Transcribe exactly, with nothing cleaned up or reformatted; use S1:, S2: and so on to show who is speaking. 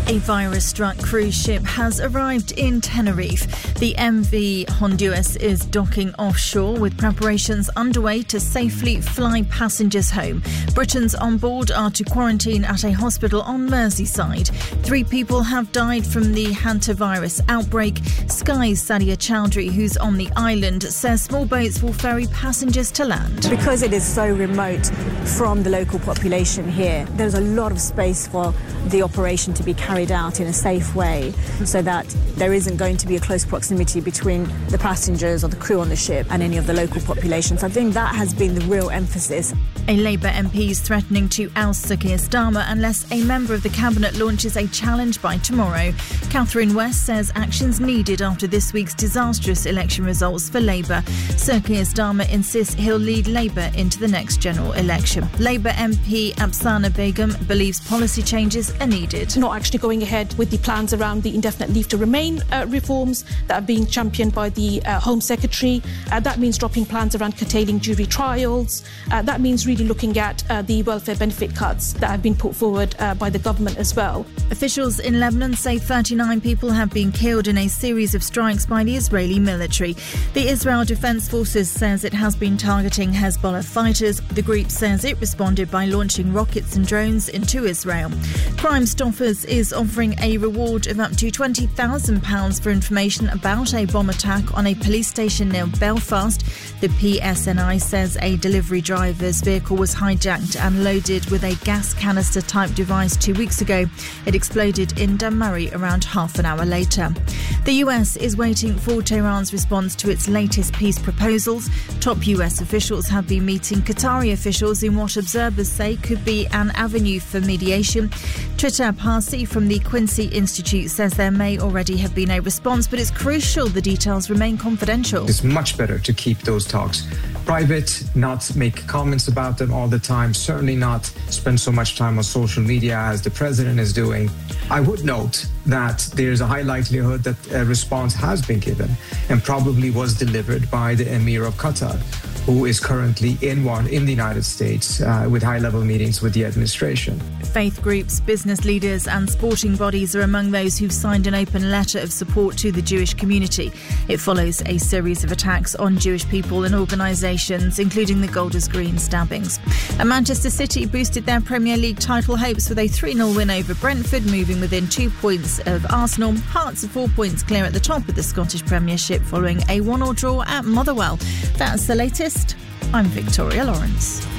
S1: A virus-struck cruise ship has arrived in Tenerife. The M V Honduras is docking offshore with preparations underway to safely fly passengers home. Britons on board are to quarantine at a hospital on Merseyside. Three people have died from the hantavirus outbreak. Sky's Sadia Chowdhury, who's on the island, says small boats will ferry passengers to land.
S2: Because it is so remote from the local population here, there's a lot of space for the operation to be carried out in a safe way so that there isn't going to be a close proximity between the passengers or the crew on the ship and any of the local populations. I think that has been the real emphasis.
S1: A Labour M P is threatening to oust Sir Keir Starmer unless a member of the Cabinet launches a challenge by tomorrow. Catherine West says actions needed after this week's disastrous election results for Labour. Sir Keir Starmer insists he'll lead Labour into the next general election. Labour M P Afsana Begum believes policy changes are needed.
S3: Not actually going ahead with the plans around the indefinite leave to remain uh, reforms that are being championed by the uh, Home Secretary. Uh, that means dropping plans around curtailing jury trials. Uh, that means really looking at uh, the welfare benefit cuts that have been put forward uh, by the government as well.
S1: Officials in Lebanon say thirty-nine people have been killed in a series of strikes by the Israeli military. The Israel Defense Forces says it has been targeting Hezbollah fighters. The group says it responded by launching rockets and drones into Israel. Crime Stoppers is offering a reward of up to twenty thousand pounds for information about a bomb attack on a police station near Belfast. The P S N I says a delivery driver's vehicle was hijacked and loaded with a gas canister type device two weeks ago. It exploded in Dunmurry around half an hour later. The U S is waiting for Tehran's response to its latest peace proposals. Top U S officials have been meeting Qatari officials in what observers say could be an avenue for mediation. Trita Parsi from the Quincy Institute says there may already have been a response, but it's crucial the details remain confidential.
S4: It's much better to keep those talks private, not make comments about them all the time, certainly not spend so much time on social media as the president is doing. I would note that there's a high likelihood that a response has been given and probably was delivered by the Emir of Qatar, who is currently in one in the United States uh, with high-level meetings with the administration.
S1: Faith groups, business leaders and sporting bodies are among those who've signed an open letter of support to the Jewish community. It follows a series of attacks on Jewish people and organisations, including the Golders Green stabbings. And Manchester City boosted their Premier League title hopes with a three nil win over Brentford, moving within two points of Arsenal. Hearts are four points clear at the top of the Scottish Premiership following a one all draw at Motherwell. That's the latest. I'm Victoria Lawrence.